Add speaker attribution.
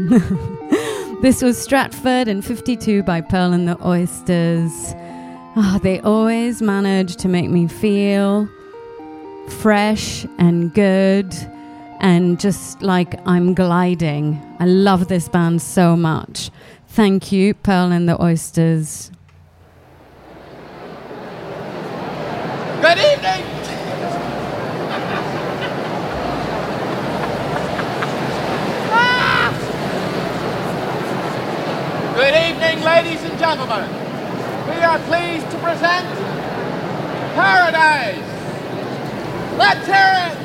Speaker 1: This was Stratford in 52 by Pearl and the Oysters. Oh, they always manage to make me feel fresh and good and just like I'm gliding. I love this band so much. Thank you, Pearl and the Oysters.
Speaker 2: Good evening. Good evening, ladies and gentlemen. We are pleased to present Paradise. Let's hear it.